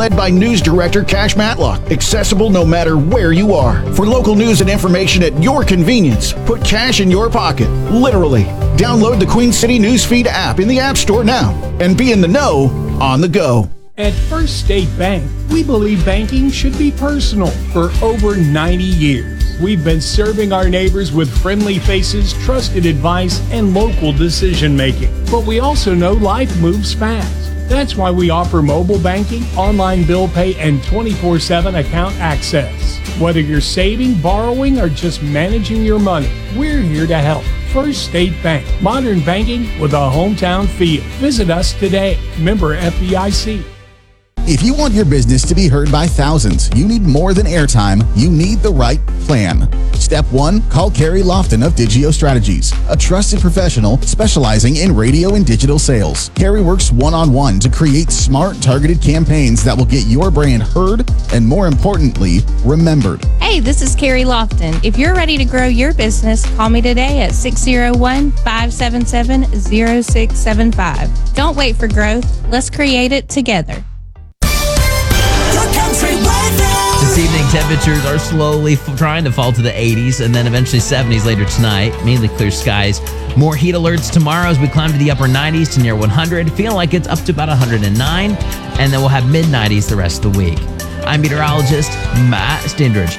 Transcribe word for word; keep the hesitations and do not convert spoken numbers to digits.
led by News Director Cash Matlock. Accessible no matter where you are. For local news and information at your convenience, put cash in your pocket, literally. Download the Queen City Newsfeed app in the App Store now and be in the know on the go. At First State Bank, we believe banking should be personal. For over ninety years, we've been serving our neighbors with friendly faces, trusted advice, and local decision making. But we also know life moves fast. That's why we offer mobile banking, online bill pay, and twenty-four seven account access. Whether you're saving, borrowing, or just managing your money, we're here to help. First State Bank, modern banking with a hometown feel. Visit us today. Member F D I C. If you want your business to be heard by thousands, you need more than airtime. You need the right plan. Step one, call Carrie Lofton of Digio Strategies, a trusted professional specializing in radio and digital sales. Carrie works one-on-one to create smart, targeted campaigns that will get your brand heard and, more importantly, remembered. Hey, this is Carrie Lofton. If you're ready to grow your business, call me today at six oh one, five seven seven, oh six seven five. Don't wait for growth. Let's create it together. This evening, temperatures are slowly f- trying to fall to the eighties and then eventually seventies later tonight. Mainly clear skies. More heat alerts tomorrow as we climb to the upper nineties to near one hundred. Feeling like it's up to about one hundred nine. And then we'll have mid nineties the rest of the week. I'm meteorologist Matt Stindridge.